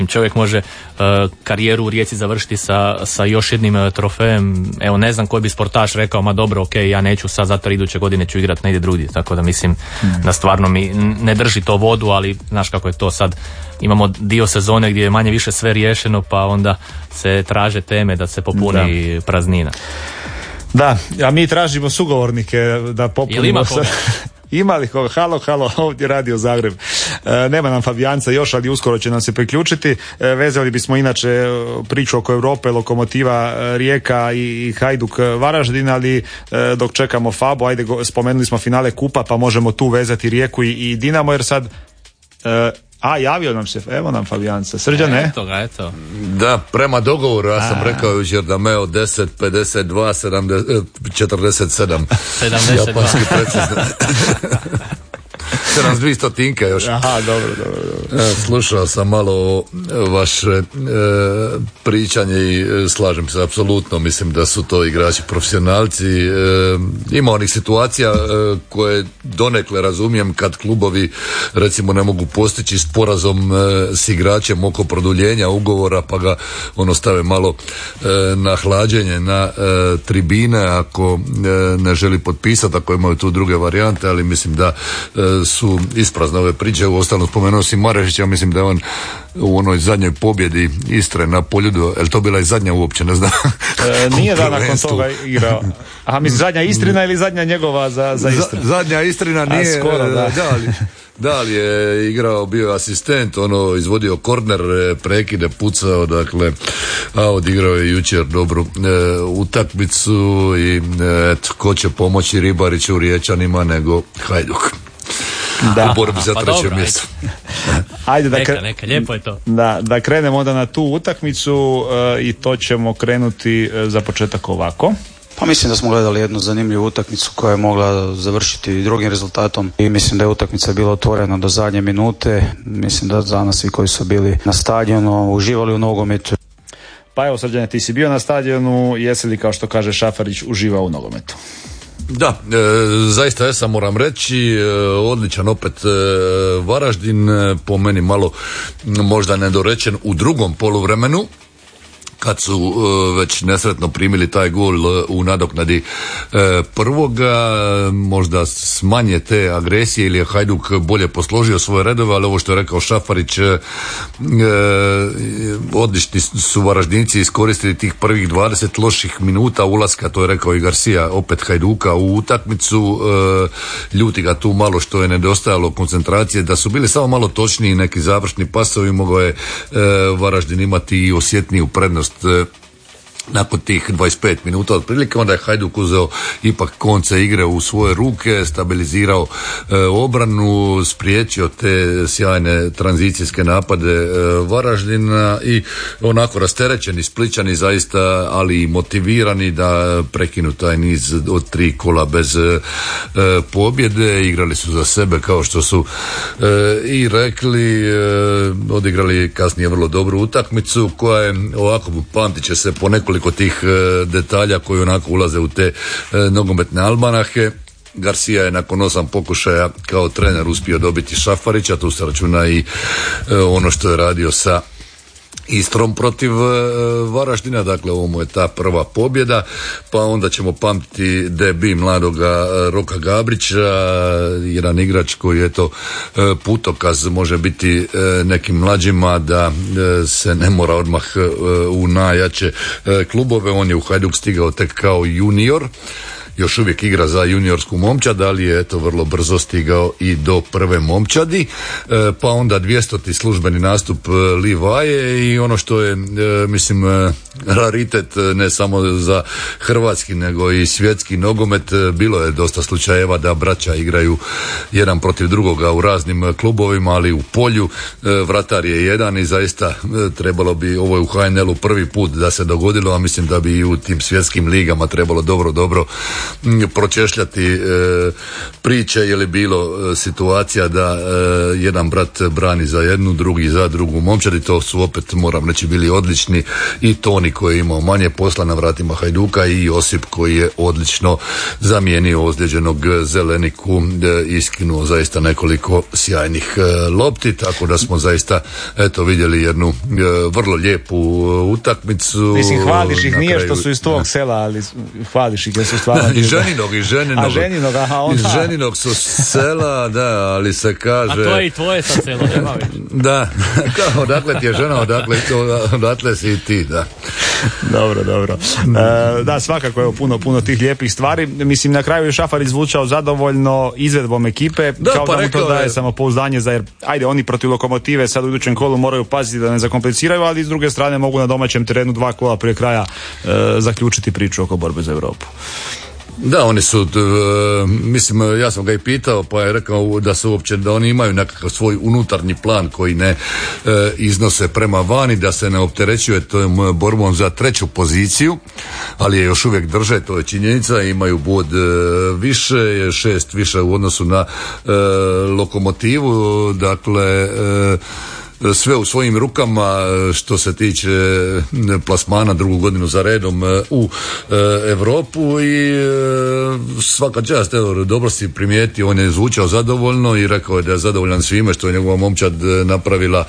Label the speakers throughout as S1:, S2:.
S1: Čovjek može karijeru u Rijeci završiti sa još jednim trofejem. Evo, ne znam koji bi sportaš rekao, ma dobro, ok, ja neću sad, zato iduće godine ću igrati negdje drugdje. Tako da mislim da stvarno mi ne drži to vodu, ali znaš kako je to sad. Imamo dio sezone gdje je manje više sve riješeno, pa onda se traže teme da se popuni praznina.
S2: Da, a mi tražimo sugovornike da popunimo. Ima li koga? Halo, ovdje Radio Zagreb. Nema nam Fabijanca još, ali uskoro će nam se priključiti. Vezali bismo inače priču oko Europe, Lokomotiva Rijeka i Hajduk Varaždin, ali dok čekamo Fabo, ajde, spomenuli smo finale kupa, pa možemo tu vezati Rijeku i Dinamo, jer sad javio nam se, evo nam Fabijanca. Srđane?
S3: Eto. Da, prema dogovoru, ja sam rekao jučer da Meo 10, 52, 70, 47.
S1: 72.
S3: Japanski precizno. 72 stotinke još.
S2: Aha, dobro.
S3: Slušao sam malo vaše pričanje i slažem se apsolutno, mislim da su to igrači profesionalci. Ima onih situacija koje donekle razumijem kad klubovi recimo ne mogu postići sporazum s igračem oko produljenja ugovora, pa ga stave malo na hlađenje na tribine ako ne želi potpisati, ako imaju tu druge varijante, ali mislim da su isprazne ove priče. U ostalom spomenuo si Marešića, mislim da je on u onoj zadnjoj pobjedi Istre na Poljudu, je li to bila i zadnja uopće, ne znam?
S2: Nije da nakon toga igrao. Aha, mislim zadnja Istrina ili zadnja njegova za Istru?
S3: Zadnja Istrina nije,
S2: skoro,
S3: da, ali je igrao, bio asistent, izvodio korner, prekide, pucao, dakle, a odigrao je jučer dobru utakmicu i eto, ko će pomoći Ribariću u Riječanima nego Hajduk.
S2: Da.
S3: U borbi za treće mjesto.
S2: Ajde
S1: neka, lijepo je to.
S2: Da krenemo onda na tu utakmicu i to ćemo krenuti za početak ovako.
S4: Pa mislim da smo gledali jednu zanimljivu utakmicu koja je mogla završiti drugim rezultatom i mislim da je utakmica bila otvorena do zadnje minute. Mislim da danas svi koji su bili na stadionu uživali u nogometu.
S2: Pa evo, Srđane, ti si bio na stadionu, jesi li, kao što kaže Šafarić, uživao u nogometu?
S3: Da, zaista ja sam, moram reći, odličan opet Varaždin, po meni malo možda nedorečen u drugom poluvremenu, kad su već nesretno primili taj gol u nadoknadi prvoga, možda s manje te agresije ili je Hajduk bolje posložio svoje redove, ali ovo što je rekao Šafarić, odlični su Varaždinci iskoristili tih prvih 20 loših minuta ulaska, to je rekao i Garcia, opet Hajduka u utakmicu, ljuti ga tu malo što je nedostajalo koncentracije, da su bili samo malo točniji neki završni pasovi, mogao je Varaždin imati i osjetniju prednost nakon tih 25 minuta otprilike. Onda je Hajduk uzeo ipak konce igre u svoje ruke, stabilizirao obranu, spriječio te sjajne tranzicijske napade Varaždina i onako rasterećeni Splićani zaista, ali i motivirani da prekinu taj niz od 3 kola bez pobjede. Igrali su za sebe, kao što su i rekli, odigrali kasnije vrlo dobru utakmicu koja je ovako, pamtit će se po nekoliko tih detalja koji onako ulaze u te nogometne almanahe. Garcia je nakon 8 pokušaja kao trener uspio dobiti Šafarića, tu se računa i ono što je radio sa Istrom protiv Varaždina, dakle ovo mu je ta prva pobjeda, pa onda ćemo pamtiti debi mladoga Roka Gabrića, jedan igrač koji eto putokaz može biti nekim mlađima da se ne mora odmah u najjače klubove. On je u Hajduk stigao tek kao junior, još uvijek igra za juniorsku momčad, ali je eto vrlo brzo stigao i do prve momčadi, pa onda 200. službeni nastup Livaje i ono što je mislim raritet ne samo za hrvatski nego i svjetski nogomet, bilo je dosta slučajeva da braća igraju jedan protiv drugoga u raznim klubovima, ali u polju vratar je jedan i zaista trebalo bi, ovo je u HNL-u prvi put da se dogodilo, a mislim da bi i u tim svjetskim ligama trebalo dobro pročešljati priče, je li bilo situacija da jedan brat brani za jednu, drugi za drugu momčad, i to su opet, moram reći, bili odlični, i Toni koji je imao manje posla na vratima Hajduka i Josip koji je odlično zamijenio ozlijeđenog Zeleniku, iskinuo zaista nekoliko sjajnih lopti, tako da smo zaista vidjeli jednu vrlo lijepu utakmicu.
S2: Mislim, hvališ ih, nije što su iz tvog sela, ali hvališ ih jer su stvarno...
S3: I ženinog. Iz ženinog su sela, da, ali se kaže...
S1: A to je i tvoje sa selo, nema već.
S3: Da, kao odakle ti je žena, odatle si i ti, da.
S2: Dobro. Da, svakako je puno tih lijepih stvari. Mislim, na kraju je Šafarić zvučao zadovoljno izvedbom ekipe,
S3: da,
S2: kao
S3: pa
S2: da mu to daje samopouzdanje za, jer ajde, oni protiv Lokomotive sad u idućem kolu moraju paziti da ne zakompliciraju, ali s druge strane mogu na domaćem terenu 2 kola prije kraja zaključiti priču oko borbe za Europu.
S3: Da, oni su, mislim, ja sam ga i pitao, pa je rekao da su uopće, da oni imaju nekakav svoj unutarnji plan koji ne iznose prema vani, da se ne opterećuje tom borbom za 3. poziciju, ali je još uvijek drže, to je činjenica, imaju bod više, 6 više u odnosu na Lokomotivu, dakle... sve u svojim rukama što se tiče plasmana 2. godinu za redom u Europu, i svaka čast, dobro si primijetio, on je zvučao zadovoljno i rekao je da je zadovoljan svime što je njegova momčad napravila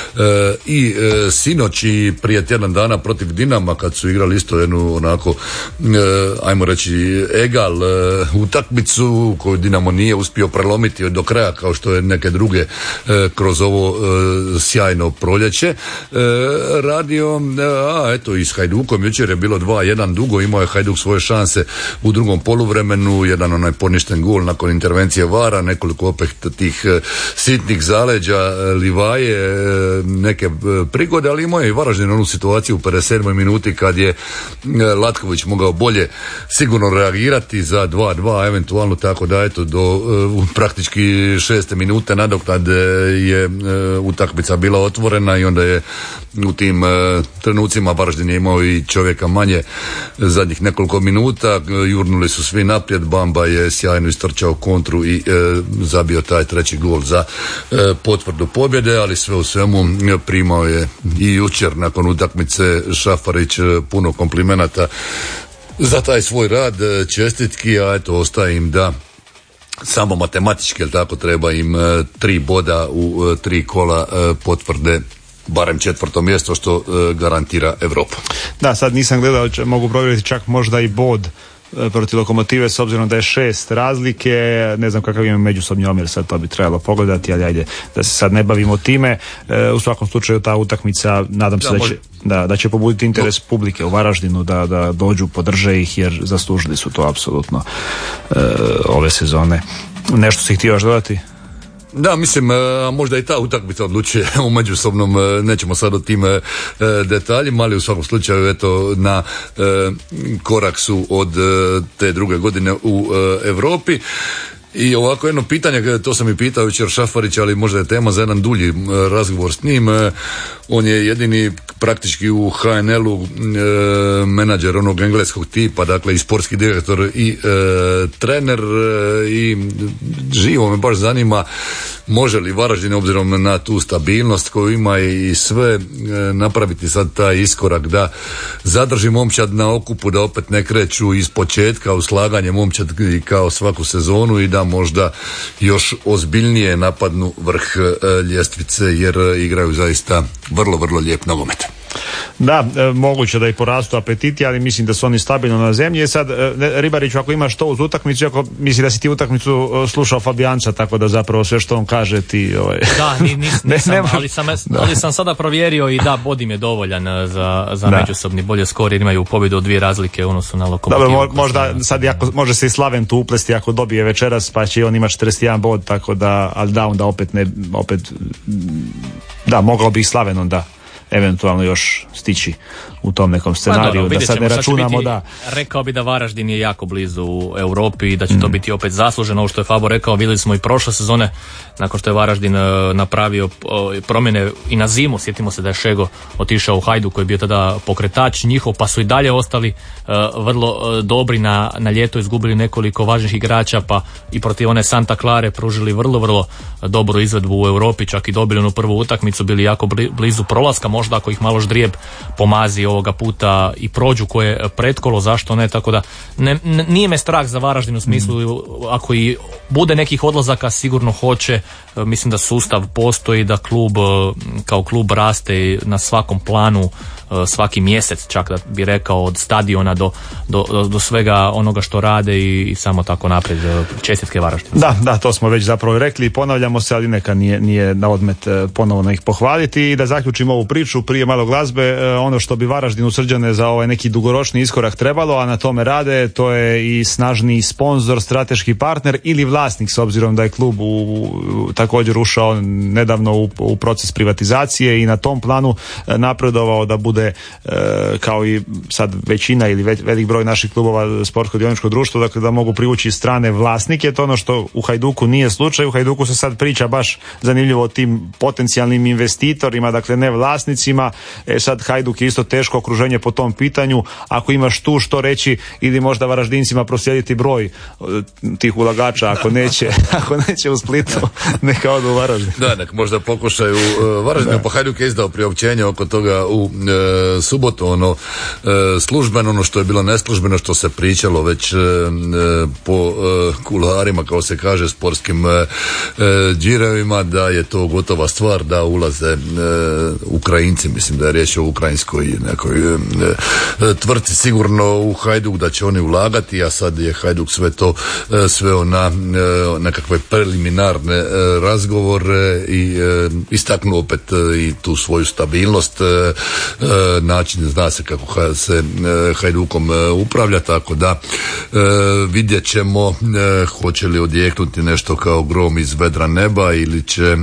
S3: i sinoć i prije tjedan dana protiv Dinama, kad su igrali isto jednu onako, ajmo reći, egal utakmicu koju Dinamo nije uspio prelomiti do kraja kao što je neke druge kroz ovo sjajno proljeće radio, i s Hajdukom jučer je bilo 2-1 dugo, imao je Hajduk svoje šanse u drugom poluvremenu, jedan onaj poništen gol nakon intervencije VAR-a, nekoliko opet tih sitnih zaleđa Livaje, neke prigode, ali imao je i Varaždin onu situaciju u 57. minuti kad je Latković mogao bolje sigurno reagirati za 2-2 eventualno, tako da do praktički 6. minute nadoknade je utakmica bila otvorena i onda je u tim trenucima Varaždin je imao i čovjeka manje zadnjih nekoliko minuta, jurnuli su svi naprijed, Bamba je sjajno istrčao kontru i zabio taj 3. gol za potvrdu pobjede, ali sve u svemu primao je i jučer nakon utakmice Šafarić puno komplimenata za taj svoj rad, čestitki, a ostaje im da samo matematički, jel tako, treba im 3 boda u 3 kola potvrde barem 4. mjesto što garantira Europu.
S2: Da, sad nisam gledao, mogu provjeriti čak možda i bod protiv Lokomotive s obzirom da je 6 razlike, ne znam kakav ima međusobni omjer, sad to bi trebalo pogledati, ali ajde da se sad ne bavimo time. U svakom slučaju ta utakmica, nadam se da će pobuditi interes publike u Varaždinu, da dođu, podrže ih, jer zaslužili su to apsolutno ove sezone. Nešto si htio još dodati?
S3: Da, mislim, možda i ta utakmica odlučuje u međusobnom, nećemo sad o tim detaljima, ali u svakom slučaju, na korak su od te 2. godine u Europi. I ovako jedno pitanje, to sam i pitao jučer Šafarić, ali možda je tema za jedan dulji razgovor s njim. On je jedini praktički u HNL-u menadžer onog engleskog tipa, dakle i sportski direktor i trener, i živo me baš zanima može li Varaždin, obzirom na tu stabilnost koju ima i sve, napraviti sad taj iskorak da zadrži momčad na okupu, da opet ne kreću iz početka u slaganje momčad kao svaku sezonu i da možda još ozbiljnije napadnu vrh ljestvice, jer igraju zaista vrlo, vrlo lijep nogomet.
S2: Da, moguće da i porastu apetiti, ali mislim da su oni stabilno na zemlji. Sad, Ribariću, ako imaš to uz utakmicu, ako misli da si ti utakmicu slušao Fabijanca, tako da zapravo sve što on kaže ti...
S1: Da, nisam, ali sam sada provjerio i da, bod im je dovoljan za međusobni bolje skor, jer imaju pobjedu od 2 razlike u odnosu na Lokomotivu.
S2: Dobro, možda sad može se i Slaven tu uplesti ako dobije večeras, pa će on imati 41 bod, tako da, ali da, onda opet mogao bi i Slaven onda eventualno još stići u tom nekom scenariju, da sad ne računamo da...
S1: Rekao bi da Varaždin je jako blizu u Europi i da će to biti opet zasluženo, ovo što je Fabo rekao, vidjeli smo i prošle sezone, nakon što je Varaždin napravio promjene i na zimu, sjetimo se da je Šego otišao u Hajduk koji je bio tada pokretač njihov, pa su i dalje ostali vrlo dobri, na ljeto izgubili nekoliko važnih igrača, pa i protiv one Santa Clare pružili vrlo dobru izvedbu u Europi, čak i dobili onu prvu utakmicu, bili jako blizu prolaska, možda ako ih malo ždrijeb pomazi ovoga puta i prođu koje pretkolo, zašto ne, tako da nije me strah za Varaždin u smislu, ako i bude nekih odlazaka sigurno hoće, mislim da sustav postoji, da klub kao klub raste na svakom planu, svaki mjesec, čak da bi rekao, od stadiona do svega onoga što rade i samo tako naprijed. Čestitke Varaždinu.
S2: Da, to smo već zapravo rekli i ponavljamo se, ali neka nije na odmet ponovno ih pohvaliti. I da zaključimo ovu priču prije malo glazbe, ono što bi Varaždinu Srđane za ovaj neki dugoročni iskorak trebalo, a na tome rade, to je i snažni sponzor, strateški partner ili vlasnik, s obzirom da je klub također ušao nedavno u proces privatizacije i na tom planu napredovao da bude kao i sad većina ili velik broj naših klubova sportsko dioničko društvo, dakle da mogu privući strane vlasnike. To ono što u Hajduku nije slučaj. U Hajduku se sad priča baš zanimljivo o tim potencijalnim investitorima, dakle ne vlasnicima. Sad Hajduk je isto teško okruženje po tom pitanju. Ako imaš tu što reći ili možda Varaždincima proslijediti broj tih ulagača, ako neće u Splitu, neka odu u Varaždin.
S3: Da, nek možda pokušaju Varaždin, pa Hajduk je izdao priopćenje oko toga u subotu, službeno, što je bilo neslužbeno, što se pričalo već po kuloarima, kao se kaže, sportskim džirevima, da je to gotova stvar, da ulaze Ukrajinci, mislim da je riječ o ukrajinskoj nekoj tvrtci sigurno u Hajduk, da će oni ulagati, a sad je Hajduk sve to sveo na nekakve preliminarne razgovore i istaknuo opet i tu svoju stabilnost, način, zna se kako se Hajdukom upravlja, tako da vidjet ćemo hoće li odjeknuti nešto kao grom iz vedra neba ili će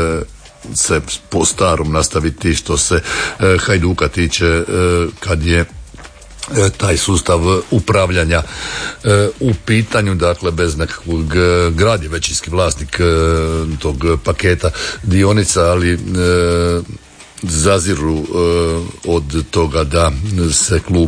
S3: se po starom nastaviti što se Hajduka tiče kad je taj sustav upravljanja u pitanju, dakle bez nekakvog, grad je većinski vlasnik tog paketa dionica, ali zaziru od toga da se klub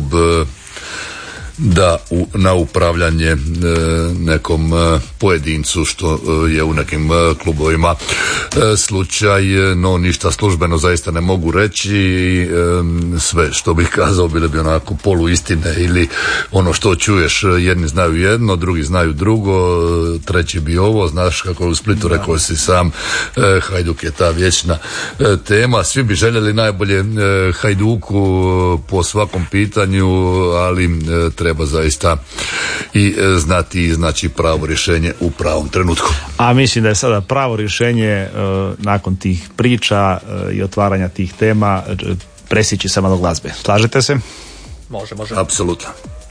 S3: da na upravljanje nekom pojedincu, što je u nekim klubovima slučaj, no ništa službeno zaista ne mogu reći. Sve što bih kazao bile bi onako poluistine ili ono što čuješ, jedni znaju jedno, drugi znaju drugo, treći bi ovo, znaš kako u Splitu, rekao si sam, Hajduk je ta vječna tema, svi bi željeli najbolje Hajduku po svakom pitanju, ali treba zaista i znati i znači pravo rješenje u pravom trenutku.
S2: A mislim da je sada pravo rješenje nakon tih priča i otvaranja tih tema presjeći sa malo glazbe. Slažete se?
S1: Može.
S3: Apsolutno.